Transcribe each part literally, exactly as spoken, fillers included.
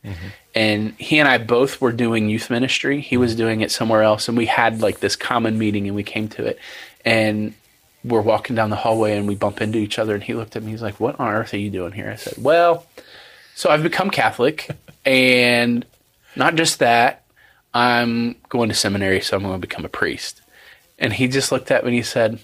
Mm-hmm. And he and I both were doing youth ministry. He was doing it somewhere else. And we had like this common meeting and we came to it. And we're walking down the hallway and we bump into each other. And he looked at me. He's like, what on earth are you doing here? I said, well, so I've become Catholic. And not just that, I'm going to seminary, so I'm going to become a priest. And he just looked at me and he said,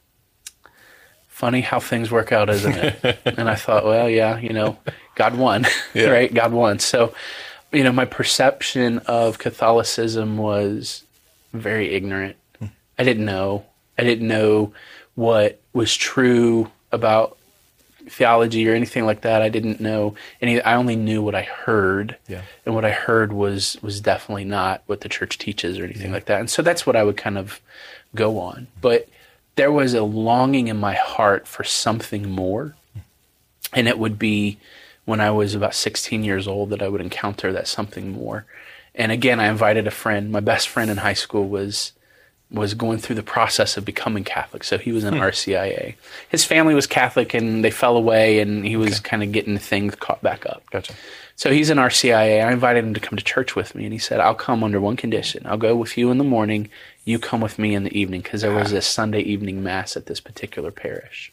funny how things work out, isn't it? And I thought, well, yeah, you know, God won, yeah. right? God won. So, you know, my perception of Catholicism was very ignorant. Hmm. I didn't know. I didn't know what was true about theology or anything like that. I didn't know any. I only knew what I heard, yeah. and what I heard was was definitely not what the church teaches or anything yeah. like that. And so that's what I would kind of go on. But there was a longing in my heart for something more, and it would be when I was about sixteen years old that I would encounter that something more. And again, I invited a friend. My best friend in high school was was going through the process of becoming Catholic. So he was in hmm. R C I A. His family was Catholic and they fell away, and he was okay. kind of getting things caught back up. Gotcha. So he's in R C I A. I invited him to come to church with me, and he said, I'll come under one condition. I'll go with you in the morning. You come with me in the evening, because there was this Sunday evening mass at this particular parish.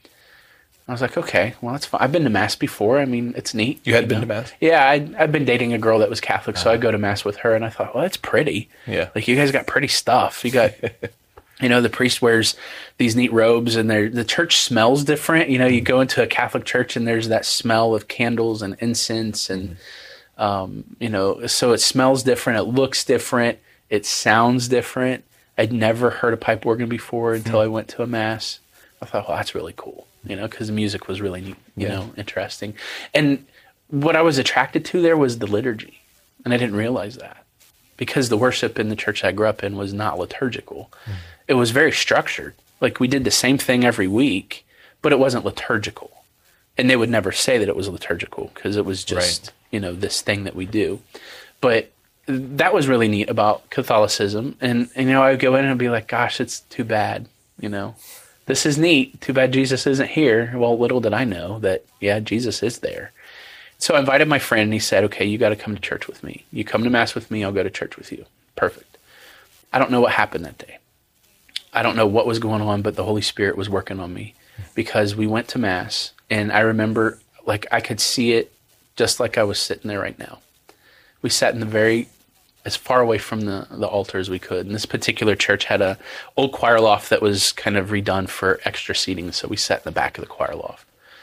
I was like, okay, well, that's fine. I've been to mass before. I mean, it's neat. You had you been know? to mass? Yeah, I'd, I'd been dating a girl that was Catholic, so uh-huh. I'd go to mass with her, and I thought, well, that's pretty. Yeah. Like, you guys got pretty stuff. You got, you know, the priest wears these neat robes, and the church smells different. You know, you go into a Catholic church, and there's that smell of candles and incense, and, mm-hmm. um, you know, so it smells different. It looks different. It sounds different. I'd never heard a pipe organ before until mm-hmm. I went to a mass. I thought, well, that's really cool. You know, because the music was really, you yeah. know, interesting. And what I was attracted to there was the liturgy. And I didn't realize that. Because the worship in the church I grew up in was not liturgical. Mm. It was very structured. Like, we did the same thing every week, but it wasn't liturgical. And they would never say that it was liturgical, because it was just, right. you know, this thing that we do. But that was really neat about Catholicism. And, and you know, I would go in and be like, gosh, it's too bad, you know. This is neat. Too bad Jesus isn't here. Well, little did I know that, yeah, Jesus is there. So I invited my friend, and he said, okay, you got to come to church with me. You come to mass with me, I'll go to church with you. Perfect. I don't know what happened that day. I don't know what was going on, but the Holy Spirit was working on me, because we went to mass, and I remember, like, I could see it just like I was sitting there right now. We sat in the very... as far away from the, the altar as we could. And this particular church had a old choir loft that was kind of redone for extra seating. So we sat in the back of the choir loft.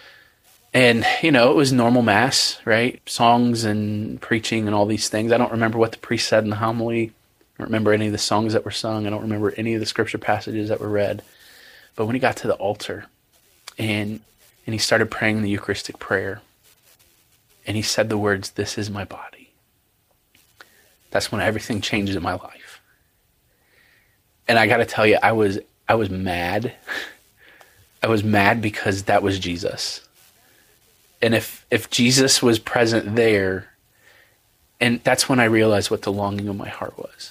And, you know, it was normal mass, right? Songs and preaching and all these things. I don't remember what the priest said in the homily. I don't remember any of the songs that were sung. I don't remember any of the scripture passages that were read. But when he got to the altar and and he started praying the Eucharistic prayer, and he said the words, "This is my body." That's when everything changed in my life. And I got to tell you, I was I was mad. I was mad because that was Jesus. And if if Jesus was present there, and that's when I realized what the longing of my heart was.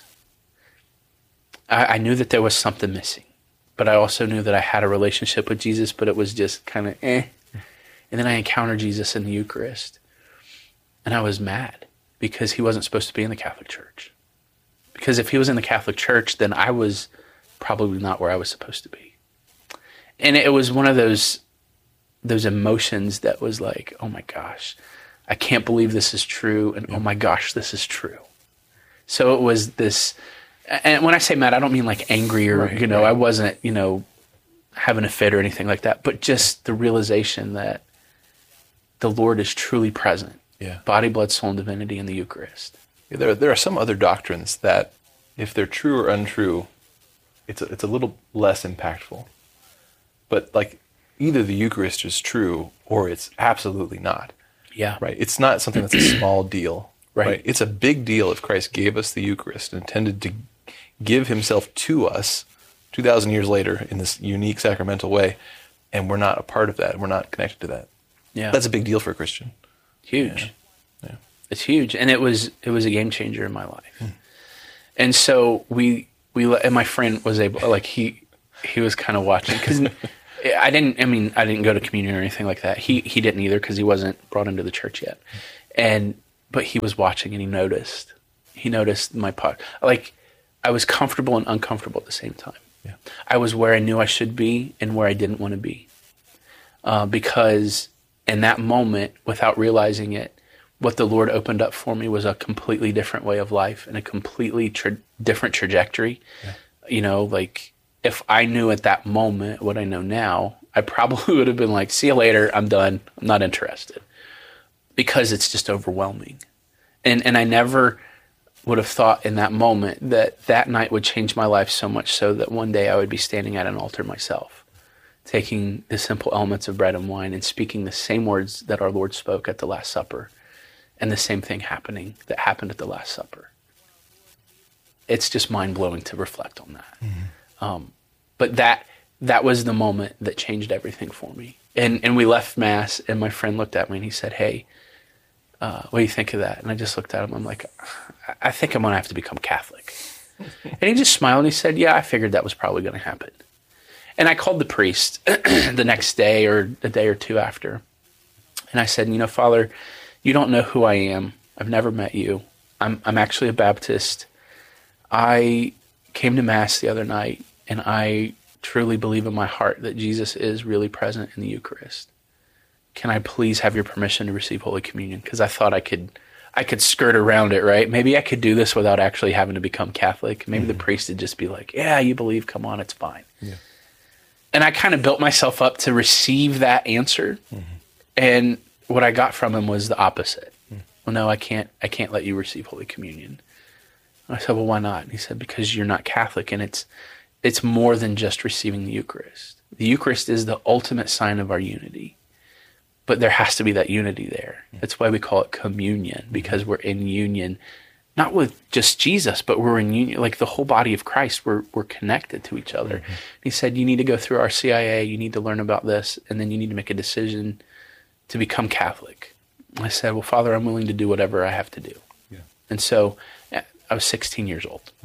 I, I knew that there was something missing, but I also knew that I had a relationship with Jesus, but it was just kind of eh. And then I encountered Jesus in the Eucharist, and I was mad. Because he wasn't supposed to be in the Catholic Church. Because if he was in the Catholic Church, then I was probably not where I was supposed to be. And it was one of those those emotions that was like, oh my gosh, I can't believe this is true, and yeah. oh my gosh, this is true. So it was this, and when I say mad, I don't mean like angry or, right, you know, right. I wasn't, you know, having a fit or anything like that, but just the realization that the Lord is truly present. Yeah. Body, blood, soul, and divinity in the Eucharist. Yeah, there, there are some other doctrines that, if they're true or untrue, it's a, it's a little less impactful. But like, either the Eucharist is true or it's absolutely not. Yeah. Right. It's not something that's a small deal. Right. right. It's a big deal if Christ gave us the Eucharist and intended to give himself to us two thousand years later in this unique sacramental way, and we're not a part of that. We're not connected to that. Yeah. That's a big deal for a Christian. Huge. Yeah. Yeah. It's huge. And it was it was a game changer in my life. Hmm. And so we we and my friend was able, like, he he was kind of watching, because I didn't I mean I didn't go to communion or anything like that. He he didn't either, because he wasn't brought into the church yet. And but he was watching and he noticed. He noticed my pot. Like, I was comfortable and uncomfortable at the same time. Yeah. I was where I knew I should be and where I didn't want to be. Uh, because in that moment, without realizing it, what the Lord opened up for me was a completely different way of life and a completely tra- different trajectory. Yeah. You know, like, if I knew at that moment what I know now, I probably would have been like, see you later, I'm done, I'm not interested. Because it's just overwhelming. And and I never would have thought in that moment that that night would change my life so much so that one day I would be standing at an altar myself, taking the simple elements of bread and wine and speaking the same words that our Lord spoke at the Last Supper, and the same thing happening that happened at the Last Supper. It's just mind-blowing to reflect on that. Mm-hmm. Um, but that that was the moment that changed everything for me. And and we left Mass, and my friend looked at me and he said, hey, uh, what do you think of that? And I just looked at him. I'm like, I think I'm going to have to become Catholic. And he just smiled and he said, yeah, I figured that was probably going to happen. And I called the priest the next day or a day or two after. And I said, you know, Father, you don't know who I am. I've never met you. I'm I'm actually a Baptist. I came to Mass the other night, and I truly believe in my heart that Jesus is really present in the Eucharist. Can I please have your permission to receive Holy Communion? Because I thought I could I could skirt around it, right? Maybe I could do this without actually having to become Catholic. Maybe mm-hmm. the priest would just be like, yeah, you believe, come on, it's fine. Yeah. And I kind of built myself up to receive that answer. Mm-hmm. And what I got from him was the opposite. Mm-hmm. Well, no, I can't I can't let you receive Holy Communion. And I said, well, why not? And he said, because you're not Catholic, and it's it's more than just receiving the Eucharist. The Eucharist is the ultimate sign of our unity. But there has to be that unity there. That's why we call it communion, because we're in union, not with just Jesus, but we're in union, like the whole body of Christ. We're we're connected to each other. Mm-hmm. He said, you need to go through our C I A, you need to learn about this, and then you need to make a decision to become Catholic. I said, well, Father, I'm willing to do whatever I have to do. Yeah. And so I was sixteen years old. Mm.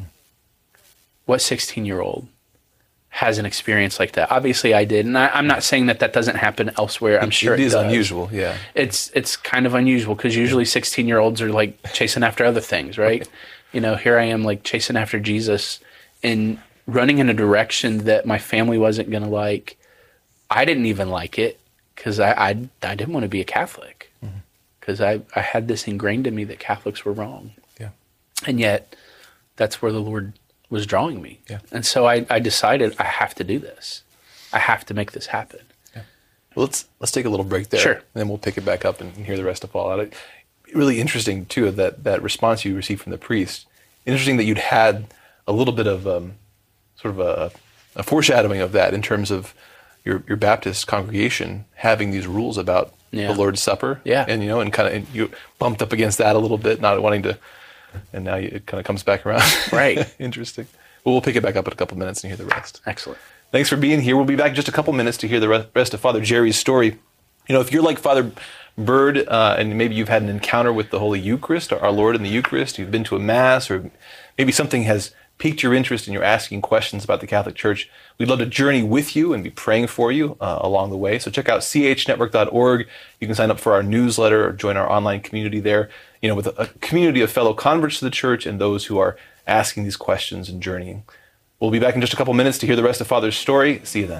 What sixteen-year-old has an experience like that? Obviously, I did, and I, I'm not saying that that doesn't happen elsewhere. I'm it, sure it, it is does. unusual. Yeah, it's it's kind of unusual because usually sixteen-year-olds are like chasing after other things, right? Okay. You know, here I am like chasing after Jesus and running in a direction that my family wasn't going to like. I didn't even like it because I, I I didn't want to be a Catholic because mm-hmm. I I had this ingrained in me that Catholics were wrong. Yeah, and yet that's where the Lord was drawing me. Yeah. And so I, I decided I have to do this. I have to make this happen. Yeah. Well, let's let's take a little break there. Sure. And then we'll pick it back up and hear the rest of Paul out. Really interesting, too, that, that response you received from the priest. Interesting that you'd had a little bit of um, sort of a, a foreshadowing of that in terms of your, your Baptist congregation having these rules about yeah. the Lord's Supper. Yeah. And, you know, and kind of and you bumped up against that a little bit, not wanting to. And now it kind of comes back around. Right. Interesting. Well, we'll pick it back up in a couple minutes and hear the rest. Excellent. Thanks for being here. We'll be back in just a couple minutes to hear the rest of Father Jerry's story. You know, if you're like Father Bird uh, and maybe you've had an encounter with the Holy Eucharist, or our Lord in the Eucharist, you've been to a Mass, or maybe something has piqued your interest and you're asking questions about the Catholic Church, we'd love to journey with you and be praying for you uh, along the way. So check out c h network dot org. You can sign up for our newsletter or join our online community there, you know, with a, a community of fellow converts to the Church and those who are asking these questions and journeying. We'll be back in just a couple minutes to hear the rest of Father's story. See you then.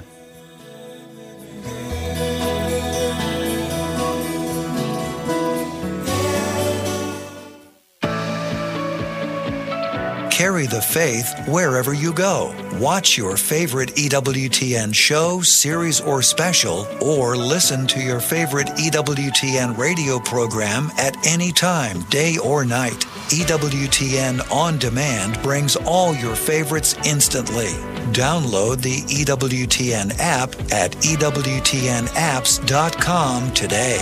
Carry the faith wherever you go. Watch your favorite E W T N show, series, or special, or listen to your favorite E W T N radio program at any time, day or night. E W T N On Demand brings all your favorites instantly. Download the E W T N app at E W T N apps dot com today.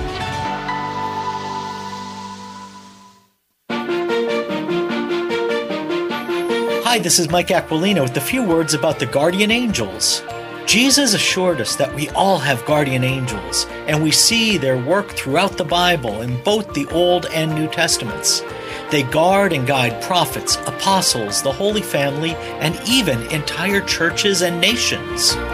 Hi, this is Mike Aquilino with a few words about the guardian angels. Jesus assured us that we all have guardian angels, and we see their work throughout the Bible in both the Old and New Testaments. They guard and guide prophets, apostles, the Holy Family, and even entire churches and nations.